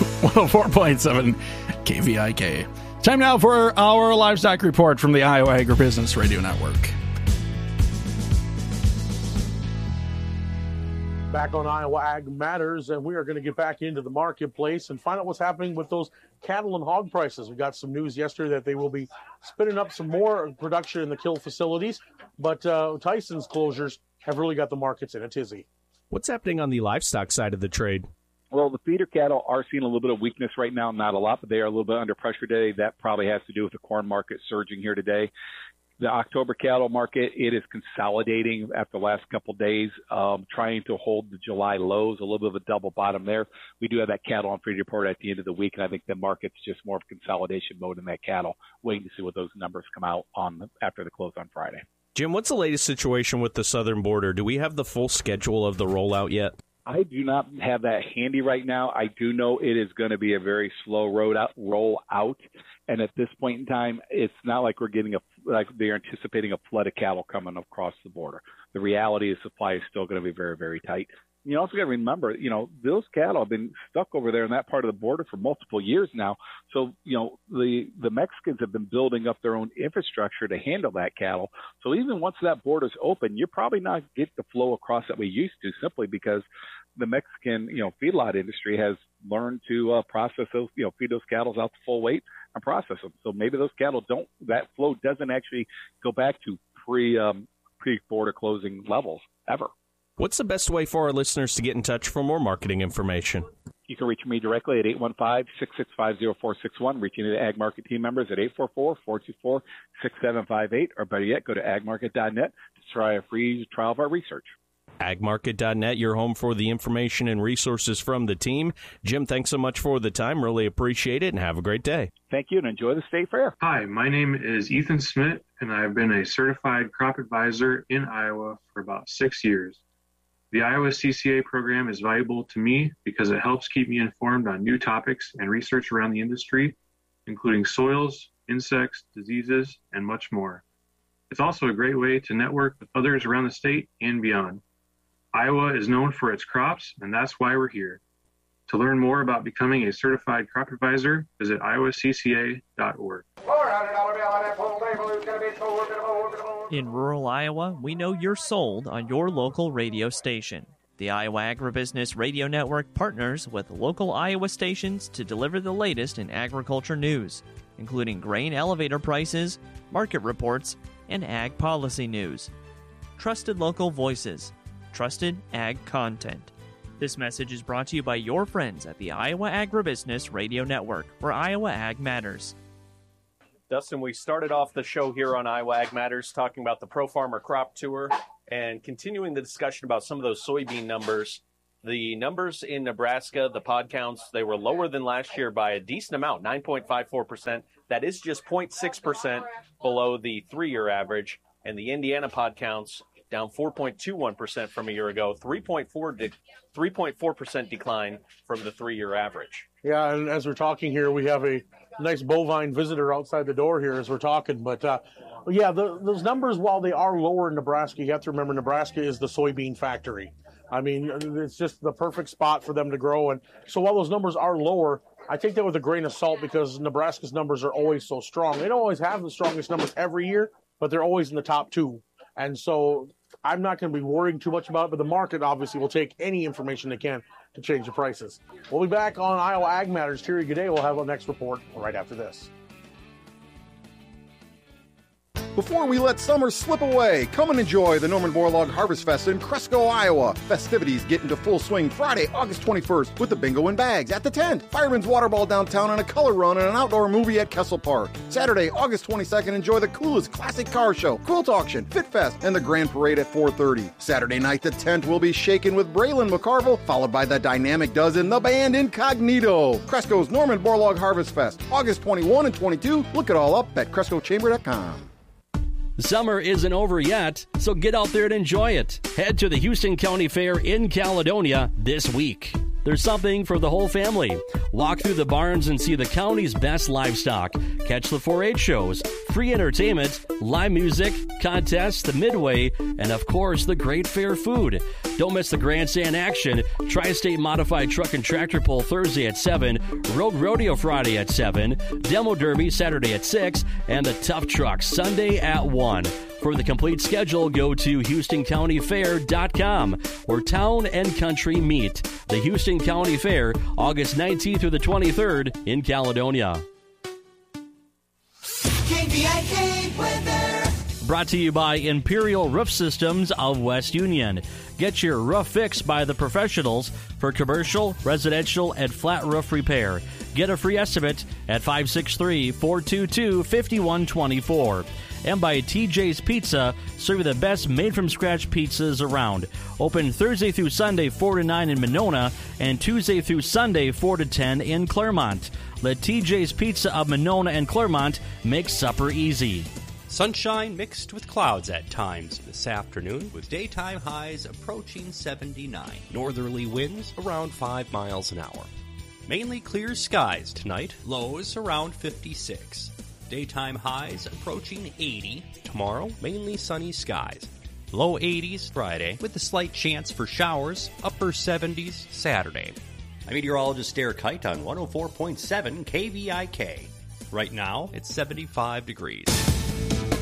104.7 KVIK. Time now for our livestock report from the Iowa Agribusiness Radio Network. Back on Iowa Ag Matters, and we are going to get back into the marketplace and find out what's happening with those cattle and hog prices. We got some news yesterday that they will be spinning up some more production in the kill facilities, but Tyson's closures have really got the markets in a tizzy. What's happening on the livestock side of the trade? Well, the feeder cattle are seeing a little bit of weakness right now, not a lot, but they are a little bit under pressure today. That probably has to do with the corn market surging here today. The October cattle market, it is consolidating after the last couple of days, trying to hold the July lows, a little bit of a double bottom there. We do have that cattle on feed report at the end of the week, and I think the market's just more of consolidation mode in that cattle, waiting to see what those numbers come out on after the close on Friday. Jim, what's the latest situation with the southern border? Do we have the full schedule of the rollout yet? I do not have that handy right now. I do know it is going to be a very slow roll out. And at this point in time, it's not like we're getting like they're anticipating a flood of cattle coming across the border. The reality is supply is still going to be very, very tight. You also got to remember, those cattle have been stuck over there in that part of the border for multiple years now. So, the Mexicans have been building up their own infrastructure to handle that cattle. So even once that border's open, you're probably not get the flow across that we used to, simply because the Mexican, feedlot industry has learned to process those, feed those cattle out to full weight and process them. So maybe those cattle that flow doesn't actually go back to pre-border closing levels ever. What's the best way for our listeners to get in touch for more marketing information? You can reach me directly at 815-665-0461, reaching the Ag Market team members at 844-424-6758, or better yet, go to agmarket.net to try a free trial of our research. Agmarket.net, your home for the information and resources from the team. Jim, thanks so much for the time. Really appreciate it, and have a great day. Thank you, and enjoy the state fair. Hi, my name is Ethan Smith, and I've been a certified crop advisor in Iowa for about 6 years. The Iowa CCA program is valuable to me because it helps keep me informed on new topics and research around the industry, including soils, insects, diseases, and much more. It's also a great way to network with others around the state and beyond. Iowa is known for its crops, and that's why we're here. To learn more about becoming a certified crop advisor, visit iowacca.org. In rural Iowa, we know you're sold on your local radio station. The Iowa Agribusiness Radio Network partners with local Iowa stations to deliver the latest in agriculture news, including grain elevator prices, market reports, and ag policy news. Trusted local voices, trusted ag content. This message is brought to you by your friends at the Iowa Agribusiness Radio Network, where Iowa Ag matters. Dustin, we started off the show here on Iowa Ag Matters talking about the Pro Farmer Crop Tour and continuing the discussion about some of those soybean numbers. The numbers in Nebraska, the pod counts, they were lower than last year by a decent amount, 9.54%. That is just 0.6% below the 3-year average. And the Indiana pod counts down 4.21% from a year ago, 3.4% decline from the 3-year average. Yeah, and as we're talking here, we have a nice bovine visitor outside the door here as we're talking. But, those numbers, while they are lower in Nebraska, you have to remember Nebraska is the soybean factory. I mean, it's just the perfect spot for them to grow. And so while those numbers are lower, I take that with a grain of salt because Nebraska's numbers are always so strong. They don't always have the strongest numbers every year, but they're always in the top 2. And so I'm not going to be worrying too much about it, but the market obviously will take any information they can to change the prices. We'll be back on Iowa Ag Matters. Terry G'day will have our next report right after this. Before we let summer slip away, come and enjoy the Norman Borlaug Harvest Fest in Cresco, Iowa. Festivities get into full swing Friday, August 21st with the bingo and bags at the tent, Fireman's Water Ball downtown, and a color run and an outdoor movie at Kessel Park. Saturday, August 22nd, enjoy the coolest classic car show, quilt auction, Fit Fest, and the Grand Parade at 4:30. Saturday night, the tent will be shaken with Braylon McCarville, followed by the Dynamic Dozen, the band Incognito. Cresco's Norman Borlaug Harvest Fest, August 21 and 22. Look it all up at CrescoChamber.com. Summer isn't over yet, so get out there and enjoy it. Head to the Houston County Fair in Caledonia this week. there's something for the whole family. Walk through the barns and see the county's best livestock. Catch the 4-H shows, free entertainment, live music, contests, the Midway, and of course, the great fair food. Don't miss the grandstand action. Tri-State Modified Truck and Tractor Pull Thursday at 7, Road Rodeo Friday at 7, Demo Derby Saturday at 6, and the Tough Truck Sunday at 1. For the complete schedule, go to HoustonCountyFair.com, where town and country meet. The Houston County Fair, August 19th through the 23rd in Caledonia. KVIK weather. Brought to you by Imperial Roof Systems of West Union. Get your roof fixed by the professionals for commercial, residential, and flat roof repair. Get a free estimate at 563-422-5124. And by TJ's Pizza, serving the best made-from-scratch pizzas around. Open Thursday through Sunday, 4 to 9 in Monona, and Tuesday through Sunday, 4 to 10 in Claremont. Let TJ's Pizza of Monona and Claremont make supper easy. Sunshine mixed with clouds at times this afternoon, with daytime highs approaching 79. Northerly winds around 5 miles an hour. Mainly clear skies tonight, lows around 56. Daytime highs approaching 80. Tomorrow, mainly sunny skies. Low 80s Friday, with a slight chance for showers. Upper 70s Saturday. I'm meteorologist Derek Kite on 104.7 KVIK. Right now, it's 75 degrees.